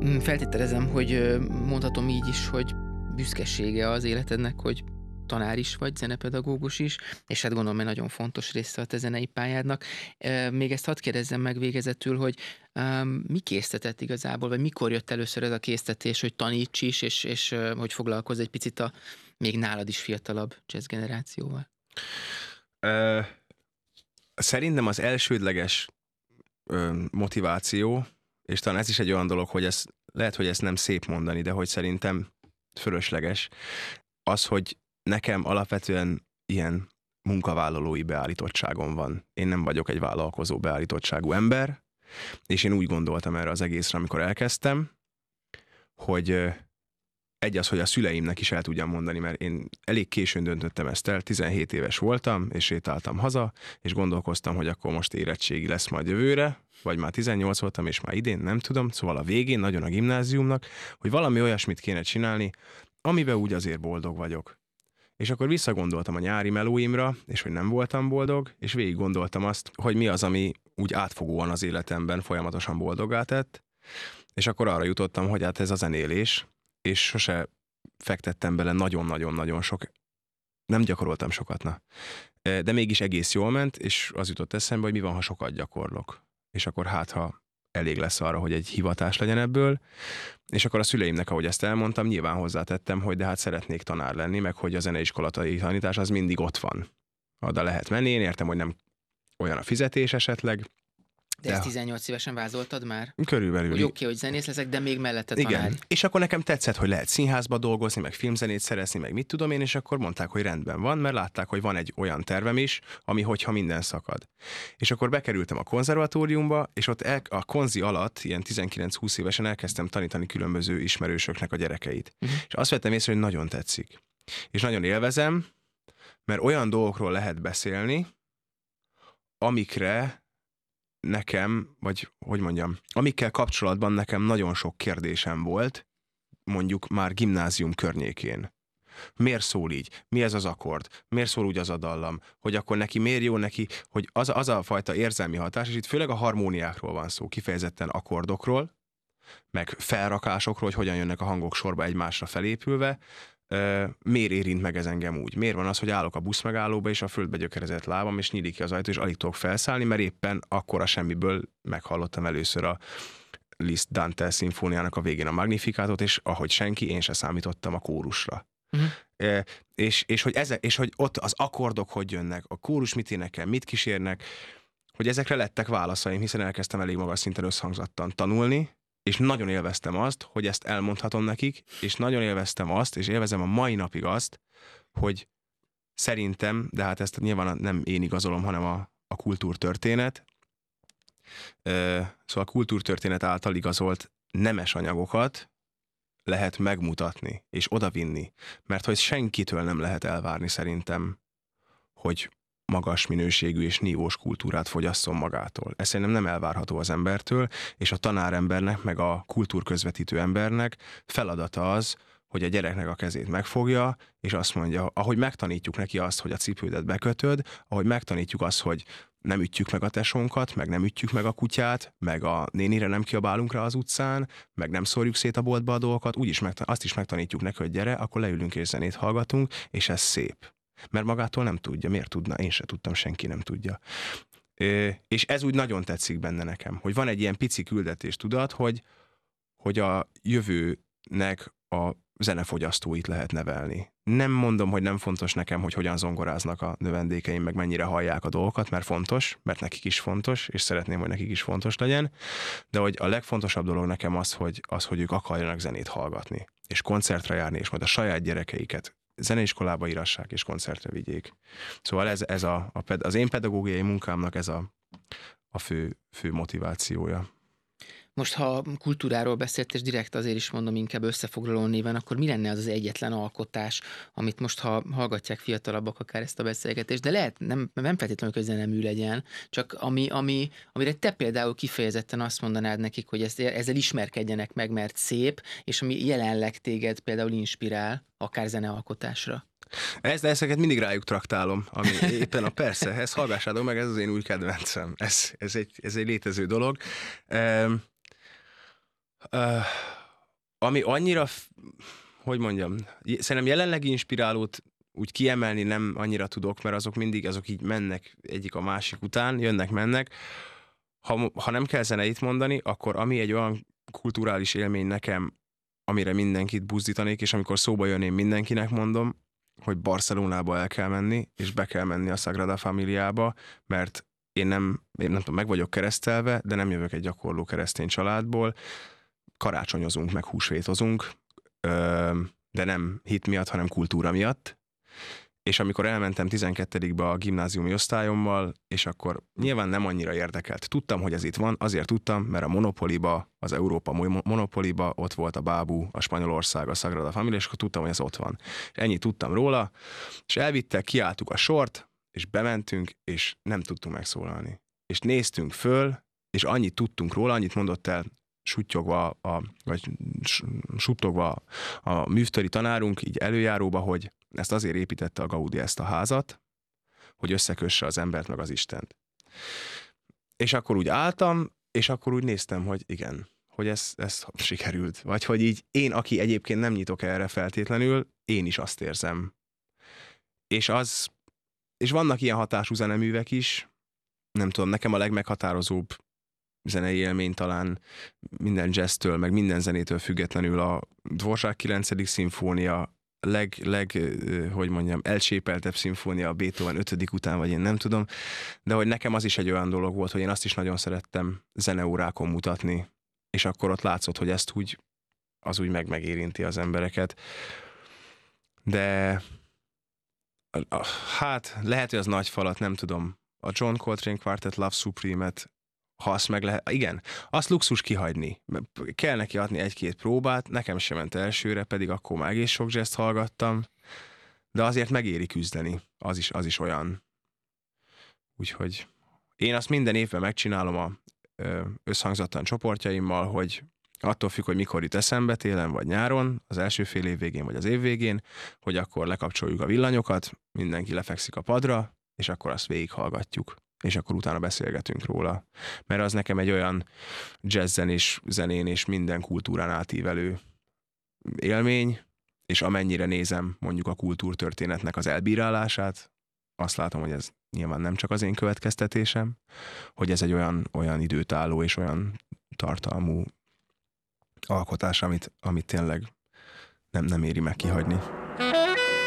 Feltételezem, hogy mondhatom így is, hogy büszkesége az életednek, hogy tanár is vagy, zenepedagógus is, és hát gondolom, hogy nagyon fontos része a te zenei pályádnak. Még ezt hadd kérdezzem meg végezetül, hogy mi késztetett igazából, vagy mikor jött először ez a késztetés, hogy taníts is, és hogy foglalkozz egy picit a még nálad is fiatalabb jazz generációval? Szerintem az elsődleges motiváció, és talán ez is egy olyan dolog, hogy lehet, hogy ezt nem szép mondani, de hogy szerintem fölösleges, az, hogy nekem alapvetően ilyen munkavállalói beállítottságom van. Én nem vagyok egy vállalkozó beállítottságú ember, és én úgy gondoltam erre az egészre, amikor elkezdtem, hogy egy az, hogy a szüleimnek is el tudjam mondani, mert én elég későn döntöttem ezt el, 17 éves voltam, és sétáltam haza, és gondolkoztam, hogy akkor most érettségi lesz majd jövőre, vagy már 18 voltam, és már idén, nem tudom, szóval a végén, nagyon a gimnáziumnak, hogy valami olyasmit kéne csinálni, amiben úgy azért boldog vagyok. És akkor visszagondoltam a nyári melóimra, és hogy nem voltam boldog, és végig gondoltam azt, hogy mi az, ami úgy átfogóan az életemben folyamatosan boldoggá tett, és akkor arra jutottam, hogy hát ez a zenélés, és sose fektettem bele nagyon-nagyon-nagyon sok, nem gyakoroltam sokat, de mégis egész jól ment, és az jutott eszembe, hogy mi van, ha sokat gyakorlok. És akkor hát, ha elég lesz arra, hogy egy hivatás legyen ebből, és akkor a szüleimnek, ahogy ezt elmondtam, nyilván hozzátettem, hogy de hát szeretnék tanár lenni, meg hogy a zeneiskolatai tanítás az mindig ott van. Oda lehet menni, én értem, hogy nem olyan a fizetés esetleg. De ezt 18 évesen vázoltad már? Körülbelül. Hogy oké, hogy zenész leszek, de még mellette tanár. Igen, és akkor nekem tetszett, hogy lehet színházba dolgozni, meg filmzenét szerezni, meg mit tudom én, és akkor mondták, hogy rendben van, mert látták, hogy van egy olyan tervem is, ami hogyha minden szakad. És akkor bekerültem a konzervatóriumba, és ott a konzi alatt, ilyen 19-20 évesen elkezdtem tanítani különböző ismerősöknek a gyerekeit. És azt vettem észre, hogy nagyon tetszik. És nagyon élvezem, mert olyan dolgokról lehet beszélni, amikre nekem, vagy hogy mondjam, amikkel kapcsolatban nekem nagyon sok kérdésem volt, mondjuk már gimnázium környékén. Miért szól így? Mi ez az akkord? Miért szól úgy az a dallam? Hogy akkor neki miért jó neki, hogy az a fajta érzelmi hatás, és itt főleg a harmóniákról van szó, kifejezetten akkordokról, meg felrakásokról, hogy hogyan jönnek a hangok sorba egymásra felépülve, miért érint meg ez engem úgy? Miért van az, hogy állok a buszmegállóba, és a földbe gyökerezett lábam, és nyílik ki az ajtó, és alig tudok felszállni, mert éppen akkor a semmiből meghallottam először a Liszt Dante szimfóniának a végén a Magnifikátot, és ahogy senki, én se számítottam a kórusra. És hogy ott az akkordok hogy jönnek, a kórus mit énekel, mit kísérnek, hogy ezekre lettek válaszaim, hiszen elkezdtem elég magas szinten összhangzattan tanulni, és nagyon élveztem azt, hogy ezt elmondhatom nekik, és nagyon élveztem azt, és élvezem a mai napig azt, hogy szerintem, de hát ezt nyilván nem én igazolom, hanem a kultúrtörténet, szóval a kultúrtörténet által igazolt nemes anyagokat lehet megmutatni, és odavinni, mert hogy senkitől nem lehet elvárni szerintem, hogy magas minőségű és nívós kultúrát fogyasszon magától. Ez szerintem nem elvárható az embertől, és a tanárembernek, meg a kultúrközvetítő embernek feladata az, hogy a gyereknek a kezét megfogja, és azt mondja, ahogy megtanítjuk neki azt, hogy a cipődet bekötöd, ahogy megtanítjuk azt, hogy nem ütjük meg a tesónkat, meg nem ütjük meg a kutyát, meg a nénire nem kiabálunk rá az utcán, meg nem szórjuk szét a boltba a dolgokat, azt is megtanítjuk neki, hogy gyere, akkor leülünk és zenét hallgatunk, és ez szép. Mert magától nem tudja. Miért tudna? Én se tudtam, senki nem tudja. És ez úgy nagyon tetszik benne nekem, hogy van egy ilyen pici küldetés tudat, hogy a jövőnek a zenefogyasztóit lehet nevelni. Nem mondom, hogy nem fontos nekem, hogy hogyan zongoráznak a növendékeim, meg mennyire hallják a dolgokat, mert fontos, mert nekik is fontos, és szeretném, hogy nekik is fontos legyen, de hogy a legfontosabb dolog nekem az, hogy ők akarjanak zenét hallgatni, és koncertre járni, és majd a saját gyerekeiket zeneiskolába írassák és koncertre vigyék. Szóval ez az én pedagógiai munkámnak ez a fő motivációja. Most, ha kultúráról beszélt, és direkt azért is mondom inkább összefoglaló néven, akkor mi lenne az egyetlen alkotás, amit most, ha hallgatják fiatalabbak akár ezt a beszélgetést, de lehet, nem feltétlenül, hogy zenemű legyen, csak amire te például kifejezetten azt mondanád nekik, hogy ezzel ismerkedjenek meg, mert szép, és ami jelenleg téged például inspirál, akár zenealkotásra. Ezeket mindig rájuk traktálom, ami éppen persze, ezt hallgassátok meg, ez az én új kedvencem. Ez egy létező dolog. ami annyira, hogy mondjam, szerintem jelenlegi inspirálót úgy kiemelni nem annyira tudok, mert azok így mennek egyik a másik után, jönnek-mennek. Ha nem kell zeneit mondani, akkor ami egy olyan kulturális élmény nekem, amire mindenkit buzdítanék, és amikor szóba jön, én mindenkinek mondom, hogy Barcelonába el kell menni, és be kell menni a Sagrada Familiába, mert én nem tudom, meg vagyok keresztelve, de nem jövök egy gyakorló keresztény családból. Karácsonyozunk, meg húsvétozunk, de nem hit miatt, hanem kultúra miatt. És amikor elmentem 12-be a gimnáziumi osztályommal, és akkor nyilván nem annyira érdekelt. Tudtam, hogy ez itt van, azért tudtam, mert a Monopolyba, az Európa Monopolyba ott volt a bábú, a Spanyolország, a Sagrada Familia, és akkor tudtam, hogy ez ott van. Ennyit tudtam róla, és elvittek, kiálltuk a sort, és bementünk, és nem tudtunk megszólalni. És néztünk föl, és annyit tudtunk róla, annyit mondott el suttogva a művtöri tanárunk így előjáróba, hogy ezt azért építette a Gaudi ezt a házat, hogy összekösse az embert meg az Istent. És akkor úgy álltam, és akkor úgy néztem, hogy igen, hogy ez sikerült. Vagy hogy így én, aki egyébként nem nyitok erre feltétlenül, én is azt érzem. És vannak ilyen hatású zeneművek is, nem tudom, nekem a legmeghatározóbb zenei élmény talán minden jazztől, meg minden zenétől függetlenül a Dvořák 9. szimfónia, hogy mondjam, elcsépeltebb szimfónia a Beethoven 5. után, vagy én nem tudom, de hogy nekem az is egy olyan dolog volt, hogy én azt is nagyon szerettem zeneórákon mutatni, és akkor ott látszott, hogy ezt úgy megérinti az embereket. De hát lehet, hogy az nagy falat, nem tudom. A John Coltrane Quartet Love Supreme-et, ha azt meg lehet, igen, azt luxus kihagyni. Kell neki adni egy-két próbát, nekem sem ment elsőre, pedig akkor már egész sok jazzt hallgattam, de azért megéri küzdeni, az is olyan. Úgyhogy én azt minden évben megcsinálom a összhangzatlan csoportjaimmal, hogy attól függ, hogy mikor jut eszembe, télen vagy nyáron, az első fél év végén vagy az év végén, hogy akkor lekapcsoljuk a villanyokat, mindenki lefekszik a padra, és akkor azt végighallgatjuk. És akkor utána beszélgetünk róla. Mert az nekem egy olyan jazzen és zenén és minden kultúrán átívelő élmény, és amennyire nézem mondjuk a kultúrtörténetnek az elbírálását, azt látom, hogy ez nyilván nem csak az én következtetésem, hogy ez egy olyan időtálló és olyan tartalmú alkotás, amit tényleg nem éri meg kihagyni.